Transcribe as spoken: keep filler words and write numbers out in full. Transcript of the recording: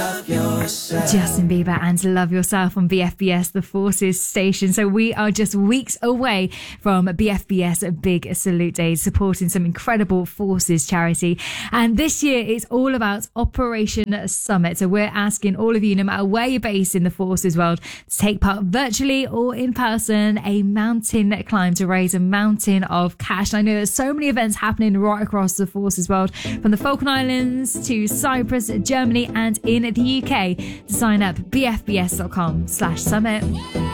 love yourself. Justin Bieber and Love Yourself on B F B S, the Forces station. So we are just weeks away from B F B S Big Salute Days, supporting some incredible Forces charity. And this year it's all about Operation Summit. So we're asking all of you, no matter where you're based in the Forces world, to take part virtually or in person, a mountain climb to raise a mountain of cash. I know there's so many events happening right across the Forces world, from the Falkland Islands to Cyprus, Germany and in the U K. To sign up, b f b s dot com slash summit.